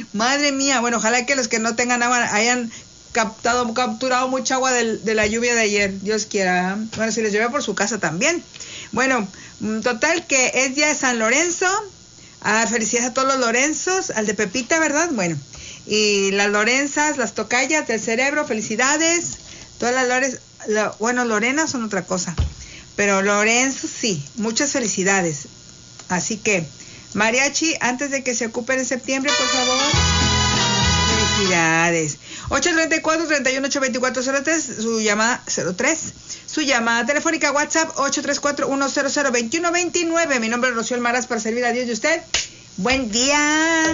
Madre mía, bueno, ojalá que los que no tengan agua hayan capturado mucha agua de la lluvia de ayer, Dios quiera. Bueno, si les llueve por su casa también. Bueno, total que es día de San Lorenzo. Felicidades a todos los Lorenzos, al de Pepita, ¿verdad? Bueno, y las Lorenzas, las tocayas del cerebro, felicidades. Todas las Lorenas son otra cosa, pero Lorenzo sí, muchas felicidades. Así que, mariachi, antes de que se ocupen en septiembre, por favor, felicidades. 834-318-2403, su llamada 03, su llamada telefónica WhatsApp 834-100-2129. Mi nombre es Rocío Almaraz, para servir a Dios y usted. Buen día.